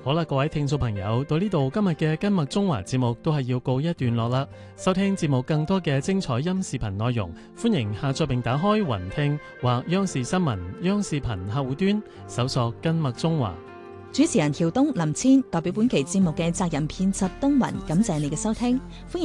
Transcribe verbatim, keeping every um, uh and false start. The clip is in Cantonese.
好啦，各位聽眾朋友，到呢度今日嘅今麥中華節目都係要告一段落啦。收聽節目更多嘅精彩音視頻內容，歡迎下載並打開雲聽或央視新聞央視頻客戶端，搜索今麥中華。 主持人喬東、林千代表本期節目嘅責任編輯東雲，感謝你嘅收聽，歡迎。